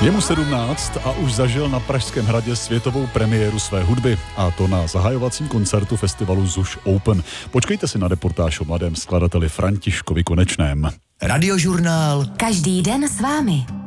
Je mu 17 a už zažil na Pražském hradě světovou premiéru své hudby, a to na zahajovacím koncertu festivalu ZUŠ Open. Počkejte si na reportáž o mladém skladateli Františkovi Konečném. Radiožurnál. Každý den s vámi.